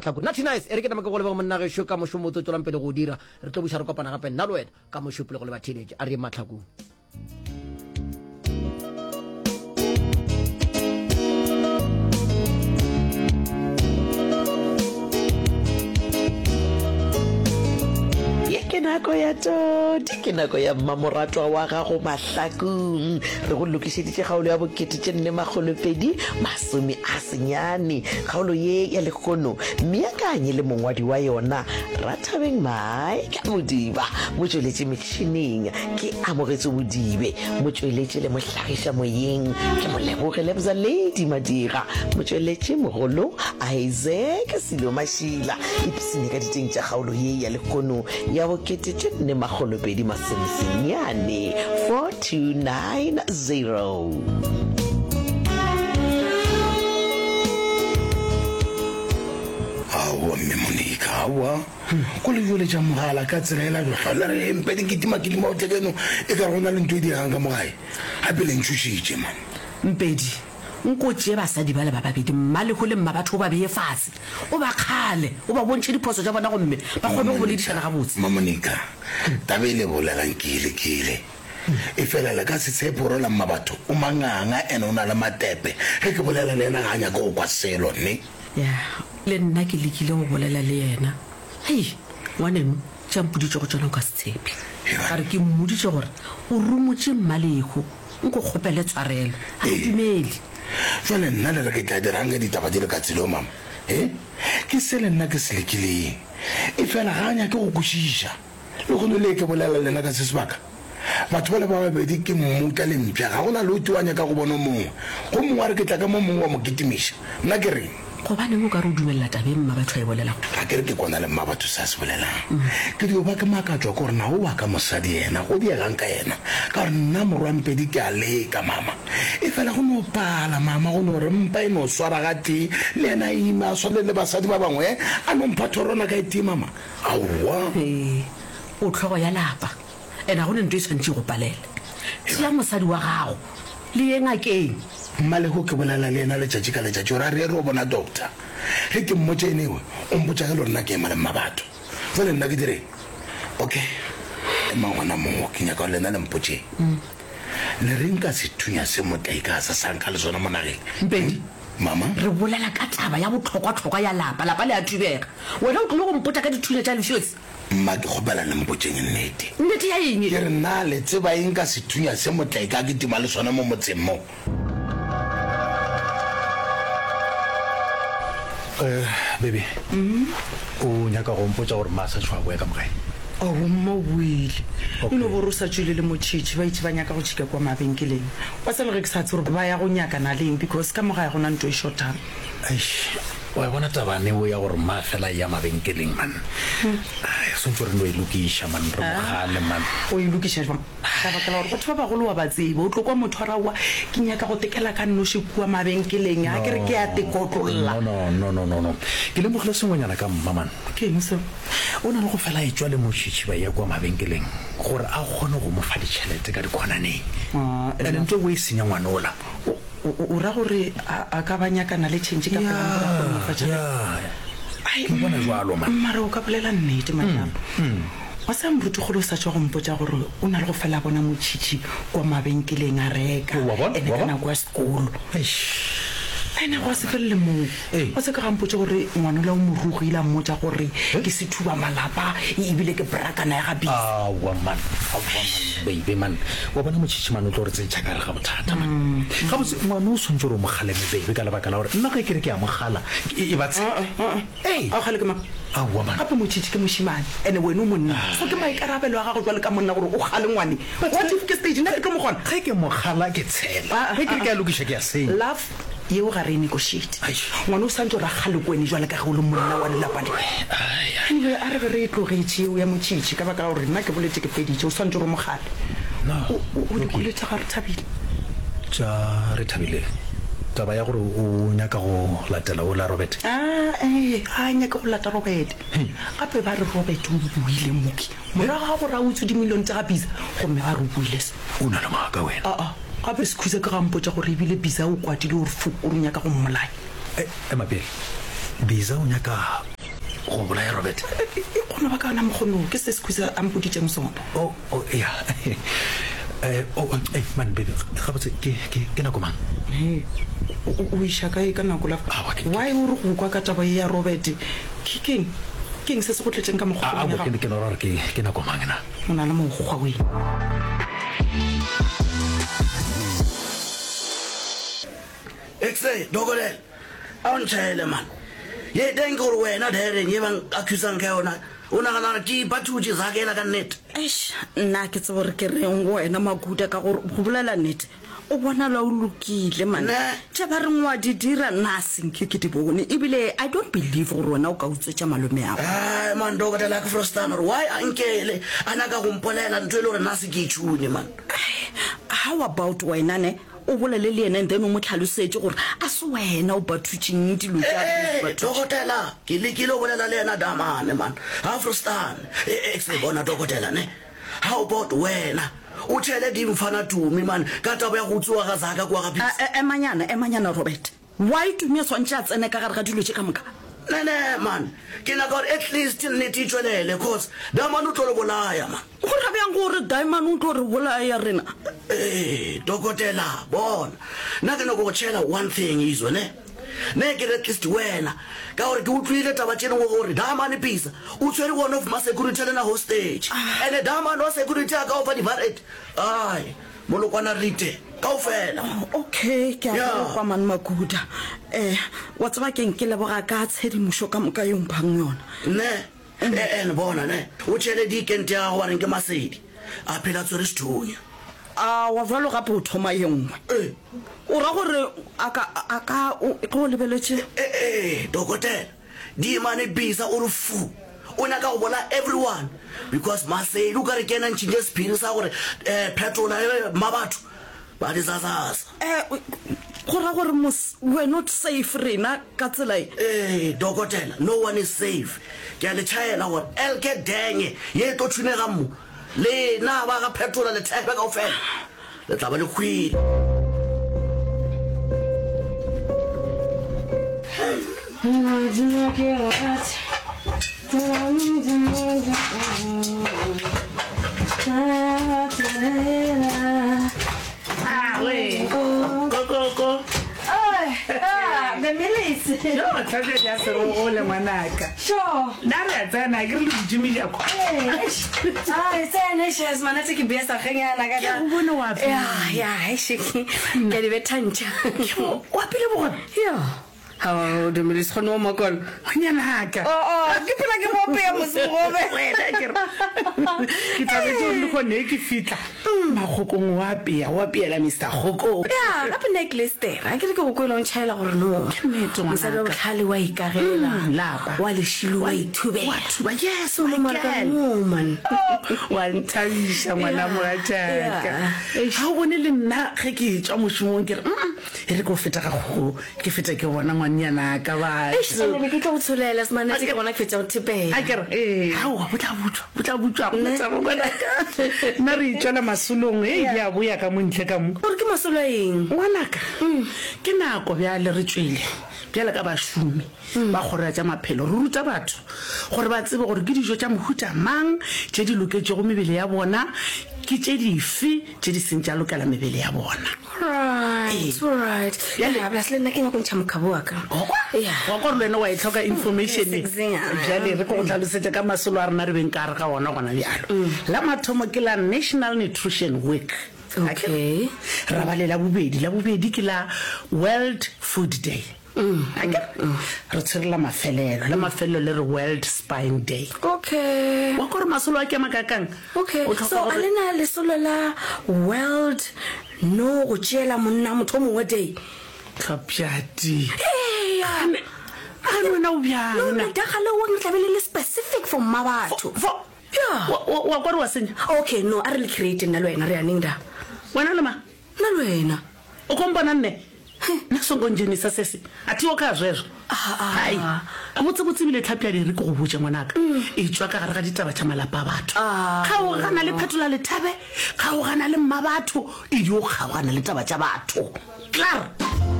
matlhako nna tonice e re ke nama ke go leba monna ge sho ka moshomo o tswelang pele go dira re tlo buša re kopana gape nna le wena ka moshopole go leba teenage a re matlhakong ke nako ya todi ke nako ya mmamoratwa wa gago Mahlakong re go lokišeditše kgaolo ya bokete tše 450 kgaolo ye ya lekgono meakanye le mongwadi wa yona Rathabeng Mike Modiba motšweletše metšhining ke Amogetse Bodibe motšweletše le mohlagiša moyeng ke Moleboge Lebza Lady Madira motšweletše mogolo Isaac Silo Mashila ipsene ka diteng tša kgaolo ye ya lekgono ya bokete tše 450 4290 awa mme Monica awa go le jole tša mogala ka tsela ela jogala re empedi kitima o tekeno e ka rona le ntho e dirang ka mogae gape le ntšhošitše man Mpedi nko tšee basadi ba le ba babedi mmale go le mma batho o ba beye fatshe o ba kgale o ba bontšhe diphoso tša bona gomme ba kgone go boledišana gabotse Monica tabe le bolelang kile e felela ka setshepo rola mma batho o manganga ene o na le matepe ge ke bolela le ena ga nyaka go kwa selo nne ya le nna ke lekile go bolela le yena hei ngwaneno tša mpoditše go tsona ka setshepe ka re ke mmoditše gore o rumotše mmalego nko kgopele tshwarelo a dumele jale nna le re ke tla dirang ke ditaba di le ka tselo mama ke se le nna ke se lekileng e fela ga anya ke go kwešiša le gone le ke bolela lena ka se sebaka batho ba le ba babedi ke mmuta le mpša ga gona le o tiwanya ka go bona mongwe go mongwe a re ke tla ka mo mongwe wa mo ketimiša nna ke reng gobane mo ka re o dumelela tabeng mma batho a e bolelago ga ke re ke kona le mma batho sa se bolelang ke dio ba ke makatswa ko gore na o wa ka mosadi ena go diegang ka ena ka gore nna morwampedi ke a leka mama e fela go no pala mama go no re mpa e no swara ga tee le ena ima a swane le basadi ba bangwe a no mpha thorona ka e tee mama aowa o tlhogo ya lapa ena go ne nto e tshwantse go palela tia mosadi wa gago le ye ngakeng mmalego ke bolela le ena letšatši ka letšatši ora re o bona doctor ge ke mmotse enewe o mpotsa ge le rena ke ema le mma batho fele nna ke dire okay mangwana mongwe ke nyaka le ena le mpotse le reng ka sethunya se motlai ka sa sanka le sona monageng Mpedi mama re bolela ka taba ya botlhokwa ya lapa le a thubega wena o tlile go mpotsa ka dithunya tša lefiosi mma ke kgopela le mpotseng nnete ya eng ke re nna le tseba eng ka sethunya se motlai ka ketima le sona mo motseng mo baby o nyaka go mpotsa gore masa tshwa go ya ka mogae o mo buile e no boro sa tšwele le motšhitši ba itse ba nyaka go tšhika kwa mabenkeleng wa sa le ge ke sa tse gore ba ya go nyakana leng because ka mogae gona nto e shortang wa bona tabane o ya gore ma fela ya mabenkeleng man sontse re no e lokiša man re mogale man o e lokiša ka baka la gore batho ba bagolo wa ba tsebe o tlo kwa motho a rawa ke nyaka go tekela ka nnoši kua mabenkeleng a ke re ke a tekotlolla no ke lemogile sengwenyana ka mma man ke eng seo o na le go fela e tswa le motšhitši ba ya kwa mabenkeleng gore a kgone go mo fa ditšhelete ka dikgonaneng ande ntse o e senya ngwane ola o ra gore a ka ba nyakana le change ka bona jalo man mare o ka bolela nnete manyamo wa sa mrutegolo sa tswa go mpotsa gore o na le go fela bona motšhitši kwa mabenkeleng a reka ene ka nako ya sekolo ene go se felele moo o se ka gampotse gore ngwana la o morugile a mmotsa gore ke sethuba malapa ebile ke brakana ya gabi baby man wa bona motšhitši man o tlo re tsetša ka re ga bothata man gabotse ngwana o swantse gore o mogaleme baby ka lebaka la gore nna ga kere ke ya mogala e batse a gale ke gape motšhitši ke mošimane ande wene o monna so ke maikarabelo a gago jwale ka monna gore o gale ngwane what if ke stage nna ke tlo mogona ge ke mogala ke tshela ge kere ke ya lokiša ke ya seng love yeo ga re e negotiate ngwane o santse gore a gale kwene jwale ka ge o le monna wa lelapane anyway a re be re e tlogetše eo ya motšhitši ka baka la gore nna ke boletse ke peditše o swantse gore mogale o dikoletse ga re thabile tša re thabile taba ya gore o nyaka go latela o la Robert a nyaka go lata Robert gape ba re Robert o buile moki morago ga gore a utse dimilione tsa ga bisa gomme ba re o buile se o na le ngaka wena gape sekhutse ke ga mpotsa gore ebile bisa o kwatile gore o nyaka go mmolaya emapele bisa o nyaka go bolaya Robert kgona ba ka ona mokgono ke se se khwisa a mpoditseng sona ya man baby ga botse ke nako mang o isha kae ka nako la why o re go kwa ka taba ya Robert keng se se go tletseng ka mogopolo ya gago ke no re ke nako mang na o na le mogwa we Exe dogolela on tshele man ye teng gore wena dereng ye bang accusang ka yona o nagana ke bathuji zakela ka net nna ke tse gore ke reng wena maguda ka gore go bolela net o bona la o lokile man tse ba re ngwa di dira nothing ke di bone ebile I don't believe gore wena o ka utswetsa malome ya man dokotela ka frostana why ankele ana ka go mpolela ntwe le gore nasi ke itshune man how about wena ne o bolele le ena then o mo tlhalosetse gore a se wena o bathutsing dilo tsa dokotela ke lekile o bolela le ena damane man ha frostana exe bona dokotela ne how about wena o tshele di mfana tumi man ka taba ya go tsuwa ga zaka kwa ga pisa emanyana Robert why do me so ntse tsene ka gare ga dilo tse ka moka nene man ke na gore at least ne titshwelele cause damane o tlo le bolaya man go rabang gore diamond o tlo re bolaya rena dokotela bona na ke no go tshela one thing izwe ne ke at least wena ka gore ke utlwile taba tseno go gore damane pisa o tshwere one of my security le na hostage and damane wa security ka over the barret ai molokwana rite kaofela okay ke a kwa man maguda wa tsaba ke nkele boga ka tshedimusho ka moka yo mphang yona ne bona ne o tshele di kente ya go reng ke masedi a phela tsore sethunya wa valo gape o thoma yengwe o ra gore aka go lebeletse dokotela di mane bisa o re fu o na ka go bola everyone because masedi o ka re kena ntšhinge sephiri sa gore petrola mabatho ba di sasasa go ra gore we're not safe rena ka tsela dokotela no one is safe ke a le tšhaela gore elke denge ye to tshunega mo le na ba ga petrola le tshebe ka ofela le tla ba le khwile Go. The Millis. No, tell you just all the manaka. Sure. That's a girl, Jimmy. It's a magnetic best of hanging. I got yeah, she get a tancha. What people? Yeah. How the Millis no more call. Onion hacker. Give like a more pay was over. It's a look on naked feet. Mahoko wapi, la Mr. Hoko. Yeah, up a necklace there. I can go on child or no. Instead of Halliway Carrera, Lapa, while she wait to be. What? Yes, woman. One time, someone I'm right. How will you not take it? Almost won't get go fit a hole. Give it a one on Yana Gava. We get out to let us manage to want to fit out to pay. I get how would Mary John Masulong, ya boya ka montle ka mo. Gore ke masolo eng? Wanaka. Ke nako ya le rituele. Bjala ka ba shumi. Ba gore tsa maphelo ruta batho. Gore ba tsebe gore ke dijo tsa mohuta mang, tse di loketse go mebele ya bona, ke tse dife tse di sentja lokela mebele ya bona. Right. Ya le abla sele nna ke nyako ntšha mokabo wa ka. Yeah. Wa gore lena wa itlhoka information. Bjale re go tlhalosetse ka masolo a rena re beng ka re ka ona gona bjalo. La mathomo ke la National Nutrition Week. Okay. La bobedi ke la World Food Day. Re tshirela mafelelo la mafelelo le re World Spine Day. Okay. Wa gore masolo a ke makakang. Okay. So alena le solo la World no go tshela monna motho mongwe day. Tlhapjati. Ano na o bjana. No, da gale o ntlabele le specific for mabatho. Yeah. Wa gore wa senya. Okay, no, a re le create nna le wena re ya ning da. Wena le ma? Na le wena. O kompana nne. Na songo njenisa sese. Ati o ka zwezwo. Hai. Motse bile tlhapya di re go botsa ngwanaka. E tswa ka gare ga ditaba tsa malapa batho. Ka o gana le phetola le thabe, ka o gana le mmabatho, e di o kgawana le taba tsa batho. Claro.